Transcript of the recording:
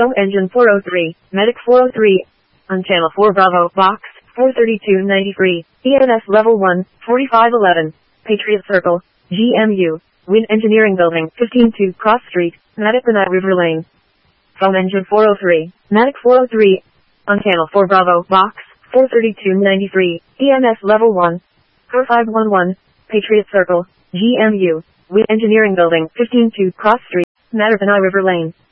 Foam engine 403, Medic 403, on channel 4 Bravo, box 43293, ENS level 1, 4511, Patriot Circle, GMU, Wind Engineering Building, 152 Cross Street, Mattapanai River Lane. Foam engine 403, Medic 403, on channel 4 Bravo, box 43293, ENS level 1, 4511, Patriot Circle, GMU, Wind Engineering Building, 152 Cross Street, Mattapanai River Lane.